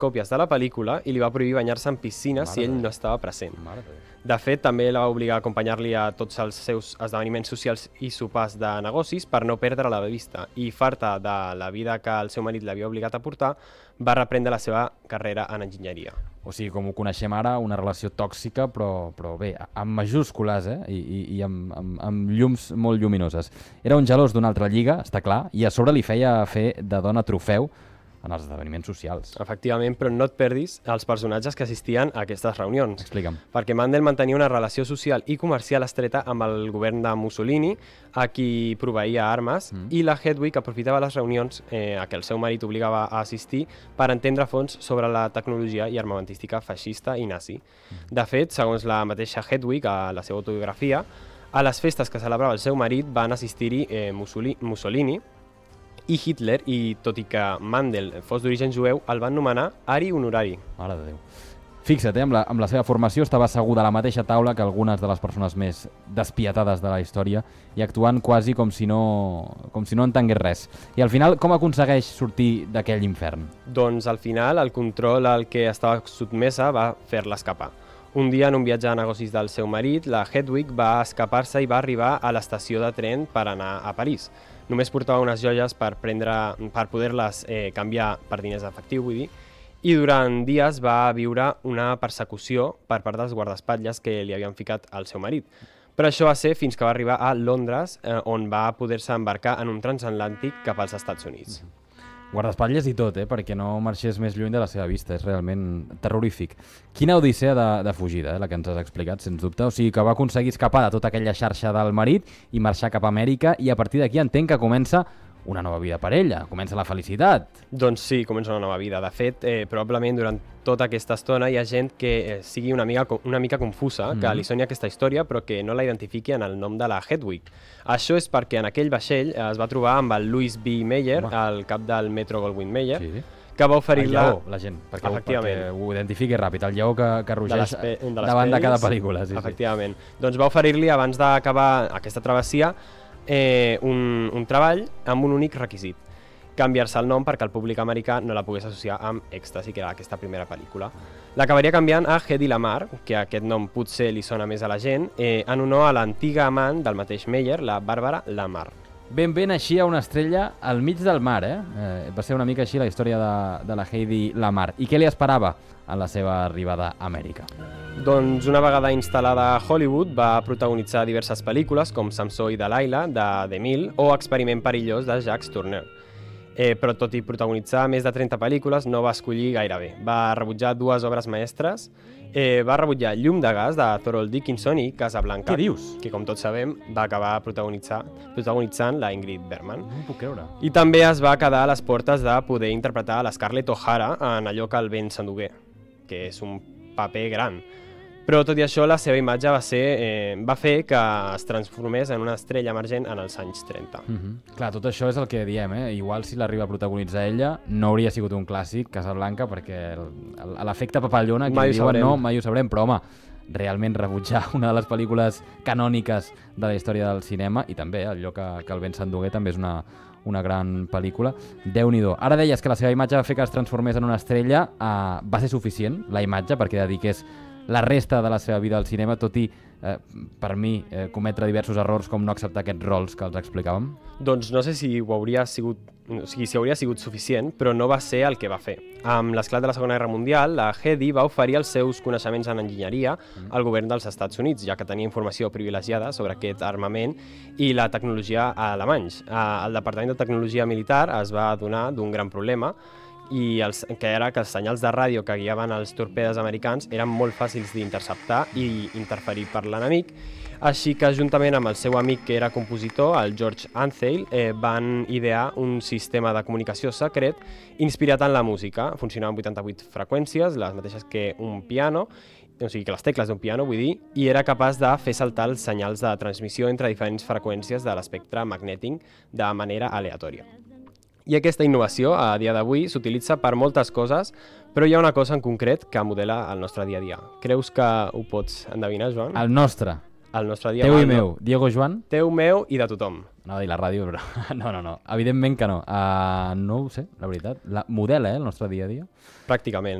còpies de la pel·lícula i li va prohibir banyar-se en piscines si ell no estava present. De fet, també la va obligar a acompanyar-li a tots els seus esdeveniments socials i sopars de negocis per no perdre-la de vista. I farta de la vida que el seu marit l'havia obligat a portar, va reprendre la seva carrera en enginyeria. O sigui, com ho coneixem ara, una relació tòxica, però bé, amb majúscules, i amb llums molt lluminoses. Era un gelós d'una altra lliga, està clar, i a sobre li feia fer de dona trofeu en els esdeveniments socials. Efectivament, però no et perdis els personatges que assistien a aquestes reunions. Explica'm. Perquè Mandel mantenia una relació social i comercial estreta amb el govern de Mussolini, a qui proveïa armes, i la Hedwig aprofitava les reunions a què el seu marit obligava a assistir per entendre a fons sobre la tecnologia i armamentística feixista i nazi. De fet, segons la mateixa Hedwig, a la seva autobiografia, a les festes que celebrava el seu marit van assistir-hi Mussolini i Hitler, i tot i que Mandel fos d'origen jueu, el van nomenar Ari Honorari. Mare de Déu. Fixa't, amb la seva formació estava asseguda a la mateixa taula que algunes de les persones més despietades de la història i actuant quasi com si no entengués res. I al final, com aconsegueix sortir d'aquell infern? Doncs al final el control al que estava sotmesa va fer-la escapar. Un dia, en un viatge de negocis del seu marit, la Hedwig va escapar-se i va arribar a l'estació de tren per anar a París. Només portava unes joies per poder-les canviar per diners efectiu, vull dir, i durant dies va viure una persecució per part dels guardaespatlles que li havien ficat al seu marit. Però això va ser fins que va arribar a Londres, on va poder-se embarcar en un transatlàntic cap als Estats Units. Guardaespatlles i tot, perquè no marxés més lluny de la seva vista, és realment terrorífic. Quina odissea de fugida, la que ens has explicat, sens dubte. O sigui que va aconseguir escapar de tota aquella xarxa del marit i marxar cap a Amèrica, i a partir d'aquí entenc que comença una nova vida per ella, comença la felicitat. Doncs sí, comença una nova vida. De fet, probablement durant tota aquesta estona hi ha gent que sigui una mica confusa, que li soni aquesta història, però que no la identifiqui en el nom de la Hedwig. Això és perquè en aquell vaixell es va trobar amb el Louis B. Mayer, el cap del Metro Goldwyn Mayer, que va oferir-la... El lleó, la gent, perquè ho identifiqui ràpid, el lleó que rugeix davant de cada pel·lícula. Efectivament. Doncs va oferir-li, abans d'acabar aquesta travessia, un treball amb un únic requisit: canviar-se el nom perquè el públic americà no la pogués associar amb Èxtasi, que era aquesta primera pel·lícula. L'acabaria canviant a Hedy Lamarr, que aquest nom potser li sona més a la gent, en honor a l'antiga amant del mateix Mayer, la Barbara Lamarr. Ben naixia una estrella al mig del mar, Va ser una mica així la història de la Hedy Lamarr. I què li esperava en la seva arribada a Amèrica? Doncs una vegada instal·lada a Hollywood va protagonitzar diverses pel·lícules com Samsó i Delilah, de DeMille, o Experiment perillós, de Jacques Tourneur. Però tot i protagonitzar més de 30 pel·lícules no va escollir gaire bé. Va rebutjar 2 obres mestres, va rebutjar Llum de gas, de Thorold Dickinson, i Casablanca. Què dius? Que, com tots sabem, va acabar protagonitzant la Ingrid Bergman. No m'ho puc creure. I també es va quedar a les portes de poder interpretar la Scarlett O'Hara en allò que el vent s'endugué, que és un paper gran. Però tot i això, la seva imatge va fer que es transformés en una estrella emergent en els anys 30. Clar, tot això és el que diem, Igual si l'arriba a protagonitzar ella, no hauria sigut un clàssic, Casablanca, perquè l'efecte papallona, que diuen no, mai ho sabrem, però home, realment rebutjar una de les pel·lícules canòniques de la història del cinema, i també allò que el vent s'endugué també és una gran pel·lícula. Déu-n'hi-do. Ara deies que la seva imatge va fer que es transformés en una estrella. Va ser suficient, la imatge, perquè dediqués la resta de la seva vida al cinema, tot i, per mi, cometre diversos errors com no acceptar aquests rols que els explicàvem? Doncs no sé si hauria sigut suficient, però no va ser el que va fer. Amb l'esclat de la Segona Guerra Mundial, la Hedy va oferir els seus coneixements en enginyeria al govern dels Estats Units, ja que tenia informació privilegiada sobre aquest armament i la tecnologia alemanys. El Departament de Tecnologia Militar es va adonar d'un gran problema, que era que els senyals de ràdio que guiaven els torpedes americans eren molt fàcils d'interceptar i interferir per l'enemic, així que juntament amb el seu amic que era compositor, el George Antheil, van idear un sistema de comunicació secret inspirat en la música. Funcionava amb 88 freqüències, les mateixes que un piano, o sigui que les tecles d'un piano, vull dir, i era capaç de fer saltar els senyals de transmissió entre diferents freqüències de l'espectre magnètic de manera aleatòria. I aquesta innovació, a dia d'avui, s'utilitza per moltes coses, però hi ha una cosa en concret que modela el nostre dia a dia. Creus que ho pots endevinar, Joan? El nostre. El nostre dia Teu i meu. Diego Joan? Teu, meu i de tothom. Anava a dir la ràdio, però no. Evidentment que no. No ho sé, la veritat. Modela, el nostre dia a dia. Pràcticament.